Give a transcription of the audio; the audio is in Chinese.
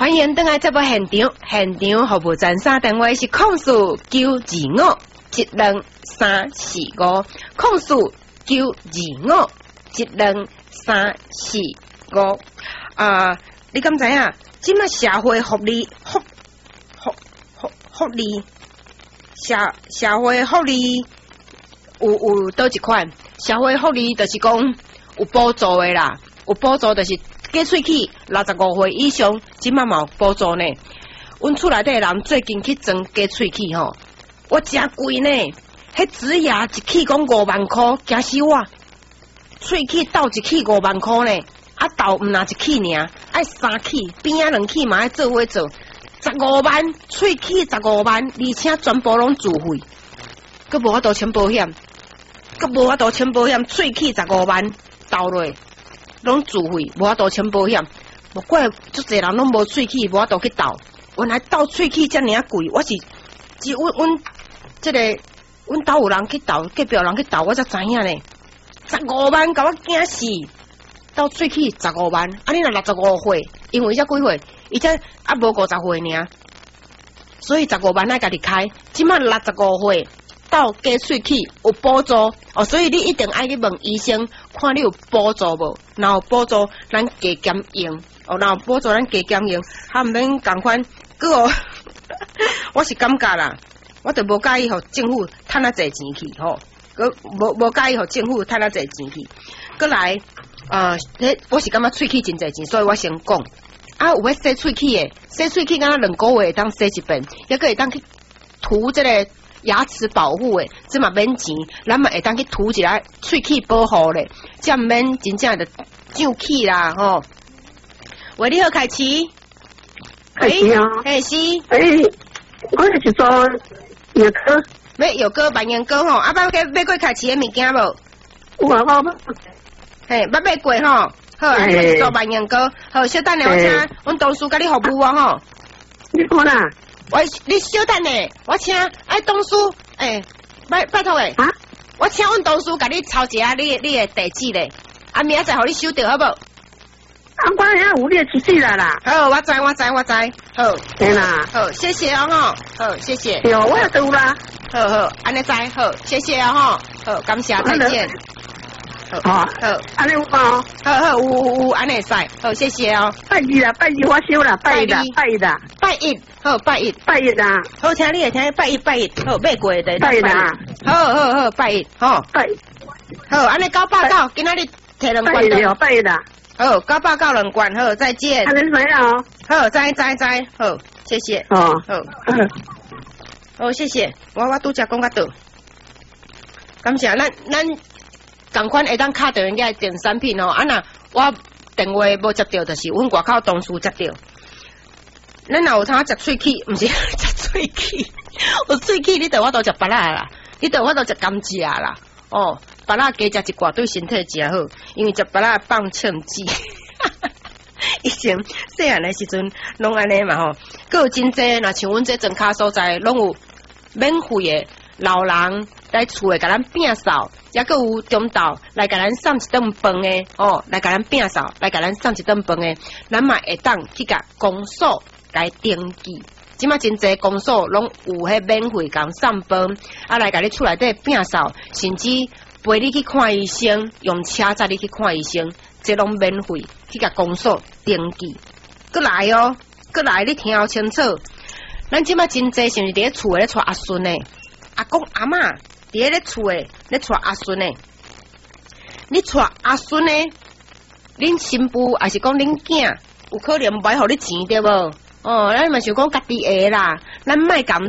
欢迎登来节目现场，现场服务站3电话是0492512345，0492512345。你敢知影？即卖社会福利社会福利有倒一款？社会福利就是讲有补助的啦，有补助就是加喙齿65岁以上，即卖嘛有补助呢。阮厝内底人最近去装加喙齿吼，我真贵呢，迄植牙一齿讲5万块，惊死我！喙齿斗一齿5万块呢，啊斗毋若一齿尔，爱3齿，边仔2齿嘛爱做伙做，15万，喙齿15万，而且全部拢自费，佮无法度签保险，佮无法度签保险，喙齿15万斗落拢自费，无法度签保险。无怪足侪人拢无喙齿，无法度去斗。原来斗喙齿遮尔贵，我是阮即个阮兜有人去斗，隔壁有人去斗，我才知影呢。15万，甲我惊死！斗喙齿15万，啊你若65岁，因为才几岁，伊才啊无50岁尔，所以15万爱家己开。即摆65岁。到加喙齿有补助哦，所以你一定爱去问医生，看你有补助无？然后补助咱加减用哦，然后补助咱加减用，还毋免共款。个我是感觉啦，我就无介意互政府趁啊侪钱去吼，个无介意互政府趁啊侪钱去。过来我是感觉喙齿真侪钱，所以我先讲。啊，有要洗喙齿的，洗喙齿敢若2个月会当洗一遍，抑个会当去涂这个。牙齿保护诶，这嘛免钱，咱嘛会当去涂一下喙齿保护咧，这毋免真正的上齿啦吼。喂，你好，凯琪。 凯琪啊。 是。 我是做药膏。 药膏、万元膏吼，啊，捌买过凯琪诶物件无？ 有啊，我捌买过吼。好，啊，是做万元膏。好，稍等下，我请阮同事甲你服务啊吼。 你看啦。 你稍等下，我请董事，拜托诶， 啊， 我请阮董事甲你抄一下你诶地址咧，啊，明仔载互你收到好无？ 啊，我遐有你诶地址啦。 好，我知，好。 对啦。 好，谢谢哦吼，好，谢谢。 对，我也有啦。 好，安尼知，好，谢谢哦吼，好，感谢，再见。好， 安尼有吗？ 好，有，安尼使，好，谢谢哦。 拜二我收啦，拜一， 好，拜一啦。 好，听你听拜一，好，买过的。 拜一啦。 好，拜一，吼。好，安尼989，今仔日摕2罐的。 拜一啦。 好，989 2罐，好，再见。 安尼知哦。 好，知，好，谢谢。 好， 好，谢谢。我拄则讲到倒，感谢咱同款会当敲到人家电产品哦，啊若我电话无接到，就是阮外口同事接到。咱若有通食喙齿，毋是食喙齿，有喙齿你着我都食芭乐啦，你着我都食甘蔗啦。哦，芭乐加食一寡对身体真好，因为食芭乐放枪剂。以前细汉的时阵拢安尼嘛吼，佮有真济，若像阮这庄卡所在，拢有免费的老人来厝诶，甲咱摒扫。也佮有中昼来甲咱送一顿饭诶，哦，来甲咱摒扫，来甲咱送一顿饭诶，咱嘛会当去甲公所来登记。即马真侪公所拢有迄免费共送饭，啊来甲你厝内底摒扫，甚至陪你去看医生，用车载你去看医生，这拢免费去甲公所登记。佮来哦，佮来你听好清楚，咱即马真侪是毋是伫咧厝咧带阿孙诶，阿公阿嬷。伫咧厝诶，咧带阿孙诶，你带阿孙诶，恁新妇还是讲恁囝，有可能买互你钱对无？哦，咱嘛想讲家己下啦，咱莫共